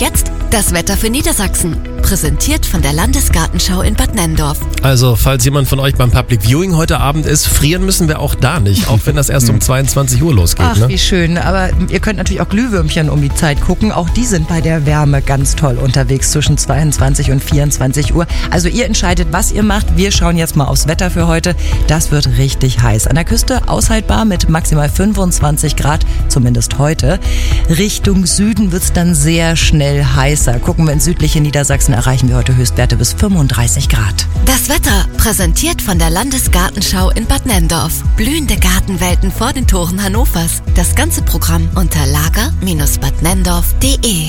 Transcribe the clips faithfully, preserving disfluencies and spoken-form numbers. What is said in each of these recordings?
jetzt das Wetter für Niedersachsen. Präsentiert von der Landesgartenschau in Bad Nenndorf. Also, falls jemand von euch beim Public Viewing heute Abend ist, frieren müssen wir auch da nicht. Auch wenn das erst um zweiundzwanzig Uhr losgeht. Ach, ne? wie schön. Aber ihr könnt natürlich auch Glühwürmchen um die Zeit gucken. Auch die sind bei der Wärme ganz toll unterwegs zwischen zweiundzwanzig und vierundzwanzig Uhr. Also ihr entscheidet, was ihr macht. Wir schauen jetzt mal aufs Wetter für heute. Das wird richtig heiß. An der Küste aushaltbar mit maximal fünfundzwanzig Grad, zumindest heute. Richtung Süden wird es dann sehr schnell heißer. Gucken wir ins südliche Niedersachsen, erreichen wir heute Höchstwerte bis fünfunddreißig Grad. Das Wetter präsentiert von der Landesgartenschau in Bad Nenndorf. Blühende Gartenwelten vor den Toren Hannovers. Das ganze Programm unter lager Bindestrich bad nenndorf punkt de.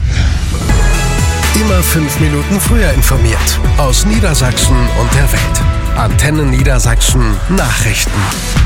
Immer fünf Minuten früher informiert. Aus Niedersachsen und der Welt. Antenne Niedersachsen Nachrichten.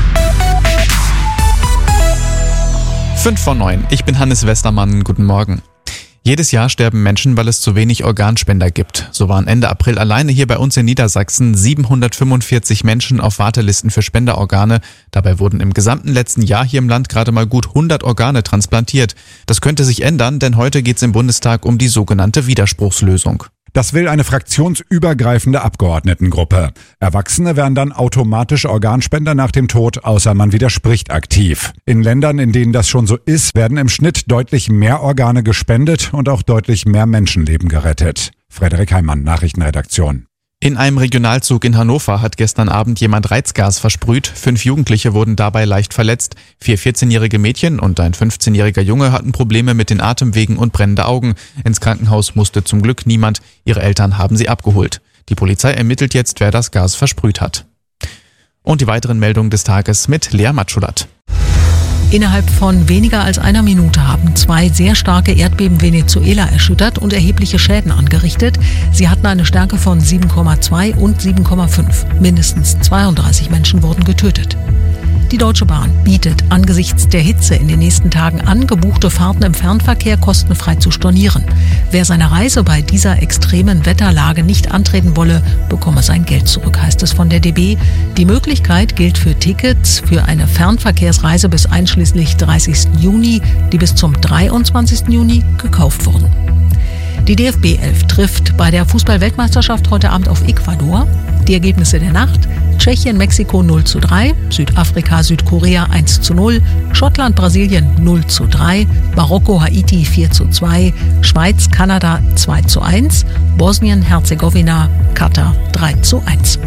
fünf vor neun. Ich bin Hannes Westermann. Guten Morgen. Jedes Jahr sterben Menschen, weil es zu wenig Organspender gibt. So waren Ende April alleine hier bei uns in Niedersachsen siebenhundertfünfundvierzig Menschen auf Wartelisten für Spenderorgane. Dabei wurden im gesamten letzten Jahr hier im Land gerade mal gut hundert Organe transplantiert. Das könnte sich ändern, denn heute geht es im Bundestag um die sogenannte Widerspruchslösung. Das will eine fraktionsübergreifende Abgeordnetengruppe. Erwachsene werden dann automatisch Organspender nach dem Tod, außer man widerspricht aktiv. In Ländern, in denen das schon so ist, werden im Schnitt deutlich mehr Organe gespendet und auch deutlich mehr Menschenleben gerettet. Frederik Heimann, Nachrichtenredaktion. In einem Regionalzug in Hannover hat gestern Abend jemand Reizgas versprüht. Fünf Jugendliche wurden dabei leicht verletzt. Vier vierzehnjährige Mädchen und ein fünfzehnjähriger Junge hatten Probleme mit den Atemwegen und brennende Augen. Ins Krankenhaus musste zum Glück niemand. Ihre Eltern haben sie abgeholt. Die Polizei ermittelt jetzt, wer das Gas versprüht hat. Und die weiteren Meldungen des Tages mit Lea Matschulat. Innerhalb von weniger als einer Minute haben zwei sehr starke Erdbeben Venezuela erschüttert und erhebliche Schäden angerichtet. Sie hatten eine Stärke von sieben Komma zwei und sieben Komma fünf. Mindestens zweiunddreißig Menschen wurden getötet. Die Deutsche Bahn bietet angesichts der Hitze in den nächsten Tagen an, gebuchte Fahrten im Fernverkehr kostenfrei zu stornieren. Wer seine Reise bei dieser extremen Wetterlage nicht antreten wolle, bekomme sein Geld zurück, heißt es von der D B. Die Möglichkeit gilt für Tickets für eine Fernverkehrsreise bis einschließlich dreißigsten Juni, die bis zum dreiundzwanzigsten Juni gekauft wurden. Die D F B elf trifft bei der Fußball-Weltmeisterschaft heute Abend auf Ecuador. Die Ergebnisse der Nacht: Tschechien, Mexiko null zu drei, Südafrika, Südkorea eins zu null, Schottland, Brasilien null zu drei, Marokko, Haiti vier zu zwei, Schweiz, Kanada zwei zu eins, Bosnien, Herzegowina, Katar drei zu eins.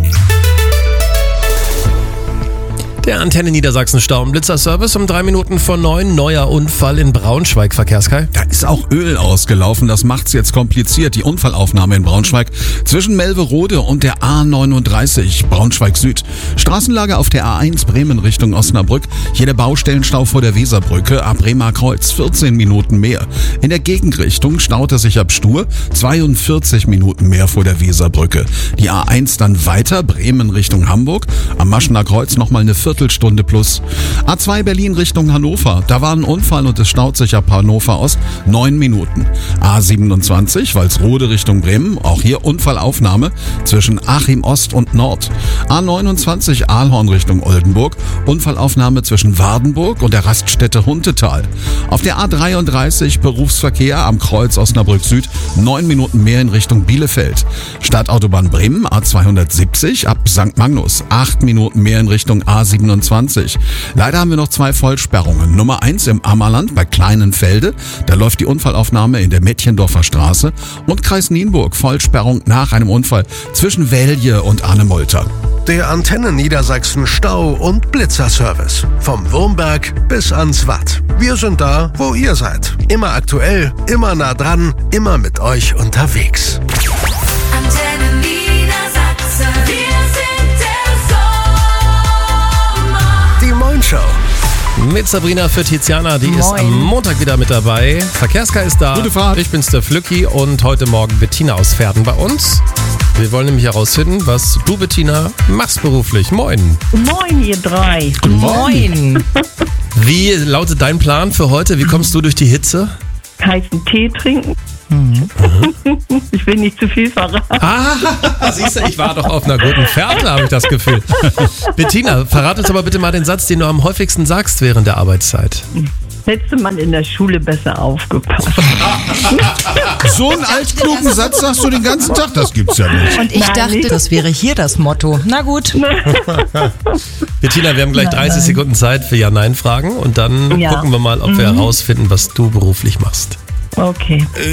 Der Antenne Niedersachsen Stauenblitzer-Service um drei Minuten vor neun. Neuer Unfall in Braunschweig. Verkehrskai. Da ist auch Öl ausgelaufen. Das macht's jetzt kompliziert. Die Unfallaufnahme in Braunschweig zwischen Melverode und der A neununddreißig Braunschweig Süd. Straßenlage auf der A eins Bremen Richtung Osnabrück. Hier der Baustellenstau vor der Weserbrücke ab Bremer Kreuz. vierzehn Minuten mehr. In der Gegenrichtung staut es sich ab Stur. zweiundvierzig Minuten mehr vor der Weserbrücke. Die A eins dann weiter Bremen Richtung Hamburg. Am Maschener Kreuz nochmal eine Viertelstunde plus. A zwei Berlin Richtung Hannover. Da war ein Unfall und es staut sich ab Hannover Ost. neun Minuten. A siebenundzwanzig Walsrode Richtung Bremen. Auch hier Unfallaufnahme zwischen Achim Ost und Nord. A neunundzwanzig Ahlhorn Richtung Oldenburg. Unfallaufnahme zwischen Wardenburg und der Raststätte Huntetal. Auf der A dreiunddreißig Berufsverkehr am Kreuz Osnabrück Süd. neun Minuten mehr in Richtung Bielefeld. Stadtautobahn Bremen A zweihundertsiebzig ab Sankt Magnus. acht Minuten mehr in Richtung A siebenundzwanzig. Leider haben wir noch zwei Vollsperrungen. Nummer eins im Ammerland bei Kleinenfelde. Da läuft die Unfallaufnahme in der Mädchendorfer Straße. Und Kreis Nienburg, Vollsperrung nach einem Unfall zwischen Wälje und Arnemolter. Der Antenne Niedersachsen Stau- und Blitzerservice. Vom Wurmberg bis ans Watt. Wir sind da, wo ihr seid. Immer aktuell, immer nah dran, immer mit euch unterwegs. Antenne Niedersachsen. Wir sind der Sommer. Die Moin Show. Mit Sabrina für Tiziana, die Moin. ist am Montag wieder mit dabei. Verkehrskai ist da. Gute Fahrt. Ich bin's, der Flücki, und heute Morgen Bettina aus Verden bei uns. Wir wollen nämlich herausfinden, was du, Bettina, machst beruflich. Moin. Moin, ihr drei. Moin. Wie lautet dein Plan für heute? Wie kommst du durch die Hitze? Heißen Tee trinken. Ich will nicht zu viel verraten. Ah, siehst du, ich war doch auf einer guten Fährte, habe ich das Gefühl. Bettina, verrat uns aber bitte mal den Satz, den du am häufigsten sagst während der Arbeitszeit. Hättest du mal in der Schule besser aufgepasst. So einen altklugen Satz sagst du den ganzen Tag, das gibt's ja nicht. Und ich Nein, dachte, nicht. das wäre hier das Motto. Na gut. Bettina, wir haben gleich dreißig Sekunden Zeit für Ja-Nein-Fragen und dann Ja. gucken wir mal, ob wir herausfinden, was du beruflich machst. Okay.